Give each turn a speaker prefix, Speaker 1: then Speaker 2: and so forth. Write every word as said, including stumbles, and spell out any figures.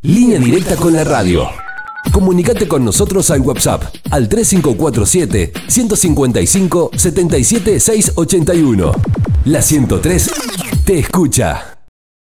Speaker 1: Línea directa con la radio. Comunicate con nosotros al WhatsApp al tres cinco cuatro siete, uno cinco cinco, siete siete seis ocho uno. La ciento tres te escucha.